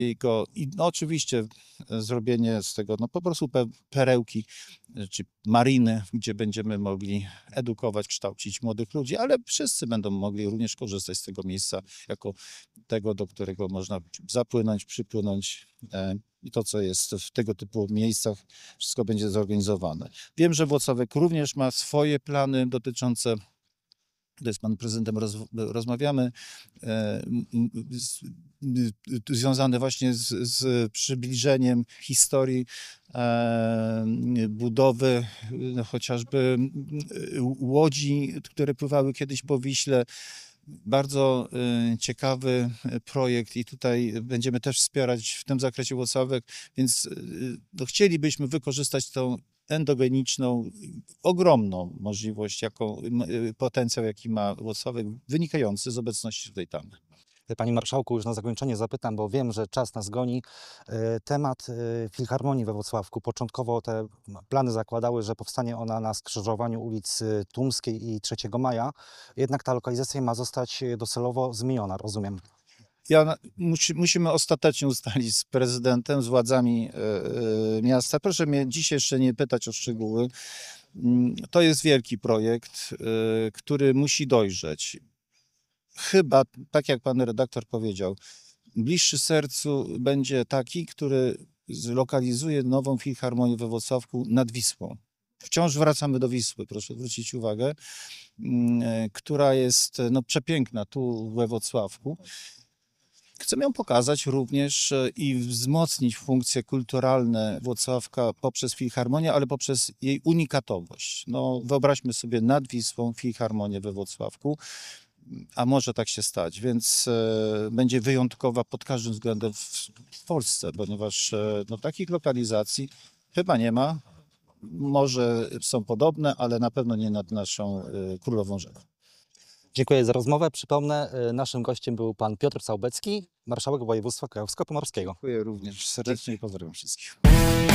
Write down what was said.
I no oczywiście zrobienie z tego no po prostu perełki czy mariny, gdzie będziemy mogli edukować, kształcić młodych ludzi, ale wszyscy będą mogli również korzystać z tego miejsca jako tego, do którego można zapłynąć, przypłynąć. I to, co jest w tego typu miejscach, wszystko będzie zorganizowane. Wiem, że Włocławek również ma swoje plany dotyczące, tutaj z panem prezydentem rozmawiamy, związane właśnie z przybliżeniem historii budowy chociażby łodzi, które pływały kiedyś po Wiśle. Bardzo ciekawy projekt i tutaj będziemy też wspierać w tym zakresie Włocławek, więc no, chcielibyśmy wykorzystać tą endogeniczną, ogromną możliwość, potencjał, jaki ma Włocławek, wynikający z obecności tutaj tamy. Panie Marszałku, już na zakończenie zapytam, bo wiem, że czas nas goni. Temat Filharmonii we Włocławku. Początkowo te plany zakładały, że powstanie ona na skrzyżowaniu ulic Tumskiej i 3 Maja. Jednak ta lokalizacja ma zostać docelowo zmieniona, rozumiem. Musimy ostatecznie ustalić z prezydentem, z władzami miasta. Proszę mnie dzisiaj jeszcze nie pytać o szczegóły. To jest wielki projekt, który musi dojrzeć. Chyba, tak jak pan redaktor powiedział, bliższy sercu będzie taki, który zlokalizuje nową filharmonię we Włocławku nad Wisłą. Wciąż wracamy do Wisły, proszę zwrócić uwagę, która jest no, przepiękna tu we Włocławku. Chcemy ją pokazać również i wzmocnić funkcje kulturalne Włocławka poprzez filharmonię, ale poprzez jej unikatowość. No, wyobraźmy sobie nad Wisłą filharmonię we Włocławku, a może tak się stać, więc będzie wyjątkowa pod każdym względem w Polsce, ponieważ no, takich lokalizacji chyba nie ma. Może są podobne, ale na pewno nie nad naszą Królową Rzeką. Dziękuję za rozmowę. Przypomnę, naszym gościem był pan Piotr Całbecki, marszałek województwa kujawsko-pomorskiego. Dziękuję również serdecznie i pozdrawiam wszystkich.